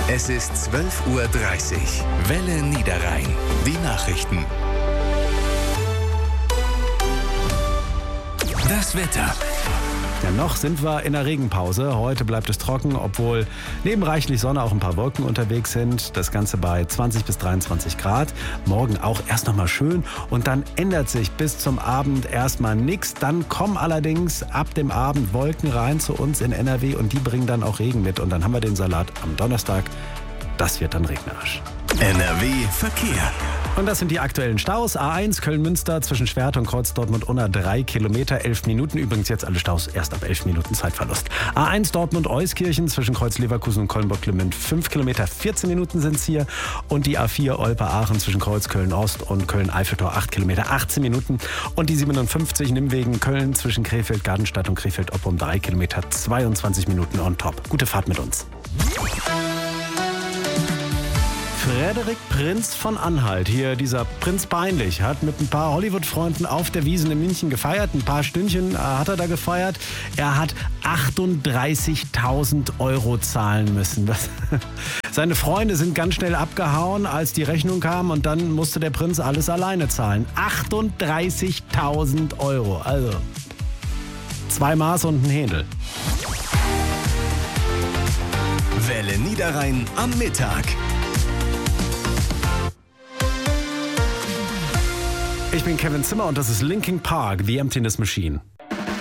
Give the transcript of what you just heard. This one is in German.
Es ist 12:30 Uhr. Welle Niederrhein. Die Nachrichten. Das Wetter. Ja, noch sind wir in der Regenpause. Heute bleibt es trocken, obwohl neben reichlich Sonne auch ein paar Wolken unterwegs sind. Das Ganze bei 20 bis 23 Grad. Morgen auch erst noch mal schön und dann ändert sich bis zum Abend erstmal nichts. Dann kommen allerdings ab dem Abend Wolken rein zu uns in NRW und die bringen dann auch Regen mit. Und dann haben wir den Salat am Donnerstag. Das wird dann regnerisch. NRW Verkehr. Und das sind die aktuellen Staus. A1 Köln-Münster zwischen Schwert und Kreuz Dortmund-Unna 3 Kilometer, 11 Minuten. Übrigens jetzt alle Staus erst ab 11 Minuten Zeitverlust. A1 Dortmund-Euskirchen zwischen Kreuz Leverkusen und Köln-Bock-Clement 5 Kilometer, 14 Minuten sind es hier. Und die A4 Olpe-Aachen zwischen Kreuz Köln-Ost und Köln-Eiffeltor 8 Kilometer, 18 Minuten. Und die 57 Nimwegen Köln zwischen Krefeld-Gardenstadt und Krefeld-Oppum 3 Kilometer, 22 Minuten on top. Gute Fahrt mit uns. Frederik Prinz von Anhalt, hier dieser Prinz Peinlich, hat mit ein paar Hollywood-Freunden auf der Wiesn in München gefeiert. Ein paar Stündchen hat er da gefeiert. Er hat 38.000 € zahlen müssen. Seine Freunde sind ganz schnell abgehauen, als die Rechnung kam und dann musste der Prinz alles alleine zahlen. 38.000 €, also 2 Maß und ein Händel. Welle Niederrhein am Mittag. Ich bin Kevin Zimmer und das ist Linkin Park, The Emptiness Machine.